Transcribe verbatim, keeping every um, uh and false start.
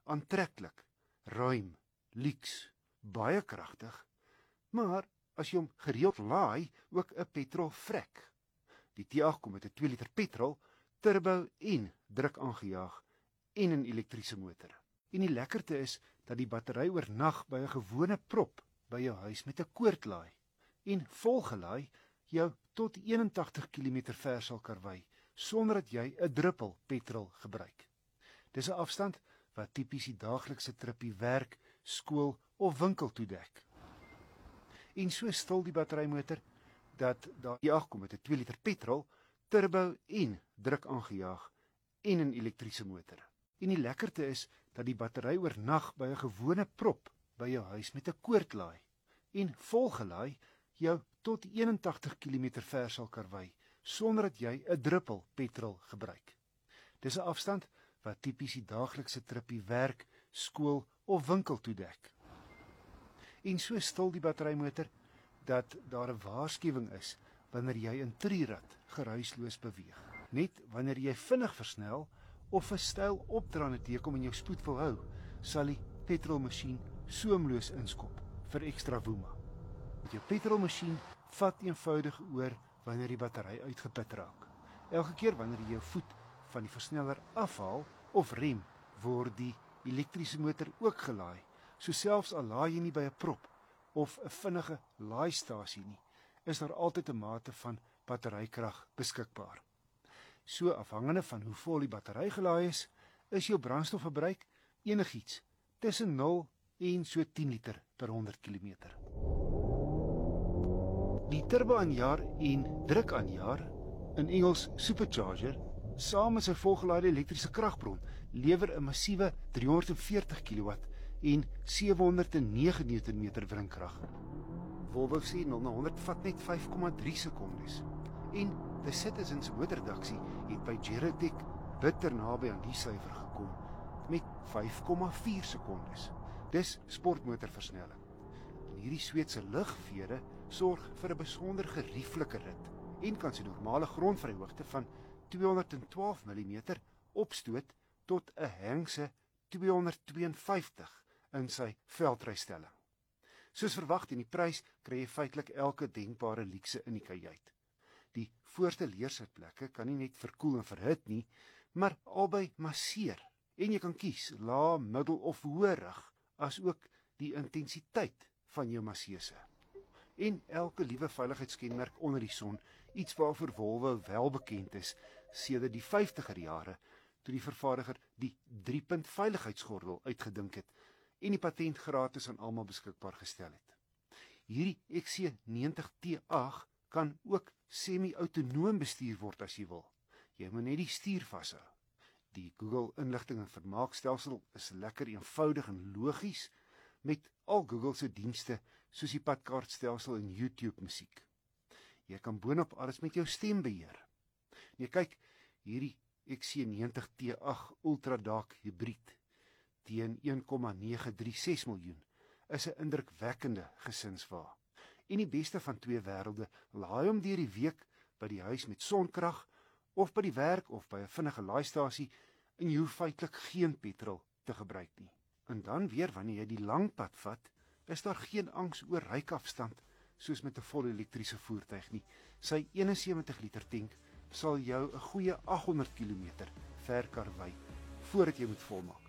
aantreklik, ruim, luks, baie kragtig, maar as jy hom gereeld laai, ook 'n petrol vrek. Die T agt kom met 'n twee liter petrol, turbo en druk aangejaag en 'n elektriese motor. En die lekkerte is dat die battery oornag by 'n gewone prop by jou huis met 'n koordlaai en volgelaai jou tot eenentagtig kilometer ver sal karwei sonder dat jy 'n druppel petrol gebruik. Dis 'n afstand wat tipies die daaglikse trippie werk, skool of winkel toedek. En so stil die batterymotor dat daar T agt kom met 'n twee liter petrol, turbo en druk aangejaag en 'n elektriese motor. En die lekkerte is dat die battery oornag by 'n gewone prop by jou huis met 'n koordlaai en volgelaai jou tot eenentagtig kilometer ver sal karwei sonder dat jy 'n druppel petrol gebruik. Dis 'n afstand wat tipies die daaglikse trippie werk, skool of winkel toedek. En so stil die batterymotor dat daar 'n waarskuwing is wanneer jy in trirad geruisloos beweeg. Net wanneer jy vinnig versnel of 'n styl opdraande teekom en jou spoed wil hou, sal die petrolmasjien soemloos inskop vir ekstra woema. Jou petrolmasjien vat eenvoudig oor wanneer die battery uitgeput raak. Elke keer wanneer jy jou voet van die versneller afhaal of rem, word die elektriese motor ook gelaai. So selfs al laai jy nie by 'n prop of 'n vinnige laaistasie nie, is daar altyd 'n mate van batterykrag beskikbaar. So afhangende van hoe vol die battery gelaai is, is jou brandstofverbruik enigiets tussen nul en so tien liter per honderd kilometer. Die turbo-aanjaer en druk-aanjaer, in Engels supercharger, saam met sy volgelaaide elektriese kragbron, lewer 'n massiewe driehonderdveertig kilowatt en sewehonderdnege newtonmeter wringkrag. Volvo sê nul na honderd vat net vyf komma drie sekondes. En The Citizen se motorredaksie het by Gerotech bitter naby aan die syfer gekom met vyf komma vier sekondes. Dis sportmotorversnelling. En hierdie Sweedse lugvere sorg vir 'n besonder gerieflike rit en kan sy normale grondvryhoogte van tweehonderdtwaalf millimeter opstoot tot 'n hengse tweehonderdtweeënvyftig in sy veldrystelling. Soos verwag in die prys kry jy feitelik elke denkbare luukse in die kajuit. Die voorste leersitplekke kan nie net verkoel en verhit nie, maar albei masseer. En jy kan kies lae, middel of hoë rug, as ook die intensiteit van jou masseuse. En elke liewe veiligheidskenmerk onder die son, iets waarvoor Volvo wel bekend is sedert die vyftiger jare, toe die vervaardiger die drie-punt veiligheidsgordel uitgedink het en die patent gratis aan almal beskikbaar gestel het. Hierdie X C negentig T agt kan ook semi-autonoom bestuur word as jy wil. Jy moet net die stuur vashou. Die Google inligting en vermaakstelsel is lekker eenvoudig en logies met al Google se dienste soos die padkaartstelsel en YouTube musiek. Jy kan boonop alles met jou stem beheer. Nee, kyk, hierdie X C negentig T agt Ultra Dark Hybrid teen een komma nege drie ses miljoen is 'n indrukwekkende gesinswa. En die beste van twee wêrelde, laai hom deur die week by die huis met sonkrag of by die werk of by 'n vinnige laaistasie en jy hoef feitelik geen petrol te gebruik nie. En dan weer wanneer jy die lang pad vat, is daar geen angs oor ryafstand soos met 'n vol elektriese voertuig nie. Sy eenensewentig liter tank sal jou 'n goeie agt honderd kilometer ver karwei voordat jy moet volmaak.